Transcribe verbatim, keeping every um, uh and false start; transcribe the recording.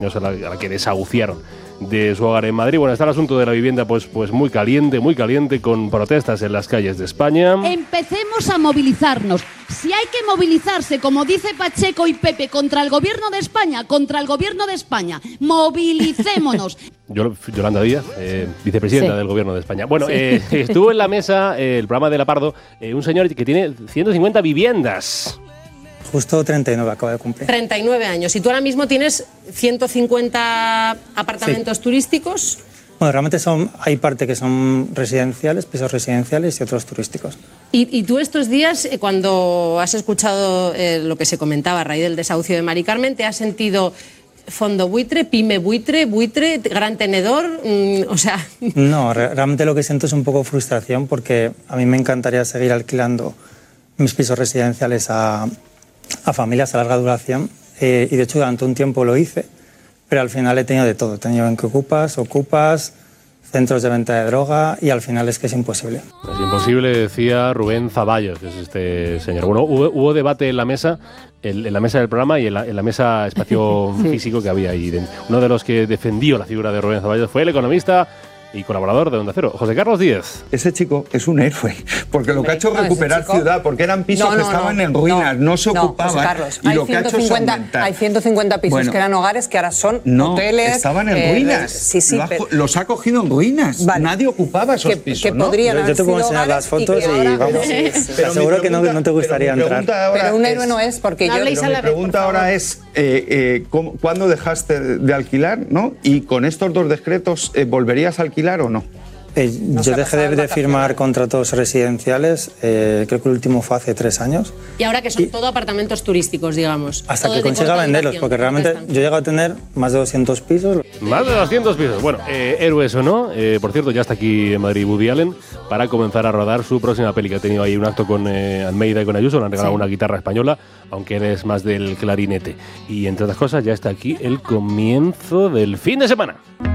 a la, a la que desahuciaron de su hogar en Madrid. Bueno, está el asunto de la vivienda pues, pues muy caliente, muy caliente, con protestas en las calles de España. Empecemos a movilizarnos. Si hay que movilizarse, como dice Pacheco y Pepe, contra el gobierno de España, contra el gobierno de España, movilicémonos. Yolanda Díaz, eh, vicepresidenta Sí. del gobierno de España. Bueno, Sí. eh, estuvo en la mesa, eh, el programa de La Pardo, eh, un señor que tiene ciento cincuenta viviendas. Justo treinta y nueve acaba de cumplir. treinta y nueve años. Y tú ahora mismo tienes ciento cincuenta apartamentos Sí. turísticos. Bueno, realmente son, hay parte que son residenciales, pisos residenciales y otros turísticos. Y, y tú estos días, eh, cuando has escuchado eh, lo que se comentaba a raíz del desahucio de Mari Carmen, ¿te has sentido fondo buitre, pyme buitre, buitre, gran tenedor? Mm, o sea... No, re- realmente lo que siento es un poco frustración porque a mí me encantaría seguir alquilando mis pisos residenciales a, a familias a larga duración eh, y de hecho durante un tiempo lo hice, pero al final he tenido de todo. He tenido en que ocupas, ocupas, centros de venta de droga y al final es que es imposible. Es imposible, decía Rubén Zaballos, que es este señor. Bueno, hubo, hubo debate en la mesa, en, en la mesa del programa y en la, en la mesa espacio físico que había ahí dentro. Uno de los que defendió la figura de Rubén Zaballos fue el economista y colaborador de Onda Cero, José Carlos Díez. Ese chico es un héroe, porque lo que ha hecho es No, recuperar ese chico- ciudad, porque eran pisos No, que no, estaban no, en ruinas, no, se no, ocupaban, José Carlos, y hay lo que ha hecho es ciento cincuenta aumentar. hay ciento cincuenta pisos Bueno, que eran hogares que ahora son no, hoteles. estaban en eh, ruinas, Sí, sí, Lo ha- pero- los ha cogido en ruinas, Vale. nadie ocupaba esos que, pisos, que ¿no? podrían Yo- yo haber te puedo sido enseñar hogares las fotos que y ahora- vamos. Sí, sí, sí. Te aseguro que no- no te gustaría pero mi entrar. pregunta ahora Pero un es- héroe no es porque No yo... habléis a Pero la mi vez, pregunta por favor. ahora es, eh, eh, ¿cómo- ¿cuándo dejaste de alquilar, no? Y con estos dos decretos, eh, ¿volverías a alquilar o no? Eh, se yo ha dejé pasado de, el de vacacional. firmar contratos residenciales, eh, creo que el último fue hace tres años, Y ahora que son Y- todo apartamentos turísticos, digamos. hasta todo que de consiga corta venderlos, duración, porque corta realmente estancia. yo he llegado a tener más de doscientos pisos. Más de doscientos pisos. Bueno, eh, héroes o no, eh, por cierto, ya está aquí en Madrid Woody Allen para comenzar a rodar su próxima peli, que ha tenido ahí un acto con eh, Almeida y con Ayuso, le han regalado Sí. una guitarra española, aunque él es más del clarinete. Y entre otras cosas, ya está aquí el comienzo del fin de semana.